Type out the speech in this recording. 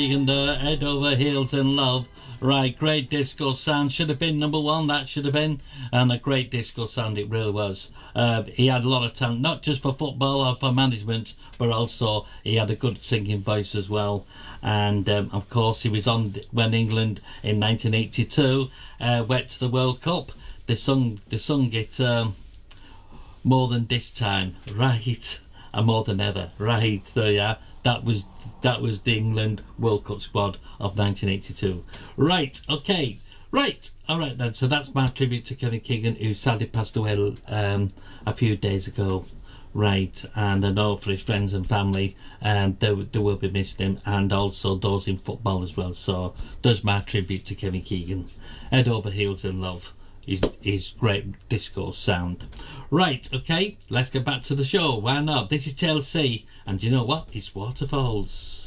And Head Over Heels in Love. Right, great disco sound. Should have been number one, that should have been. And a great disco sound, it really was. He had a lot of talent, not just for football or for management, but also he had a good singing voice as well. And of course, he was on when England in 1982 went to the World Cup. They sung it more than this time, right? And more than ever, right? So yeah, that was the England World Cup squad of 1982. Right, okay. Right, all right then. So that's my tribute to Kevin Keegan, who sadly passed away a few days ago. Right, and I know for his friends and family, they will be missing him, and also those in football as well. So there's my tribute to Kevin Keegan. Head Over Heels in Love. His great disco sound. Right, okay, let's get back to the show. Why not? This is TLC, and you know what? It's Waterfalls.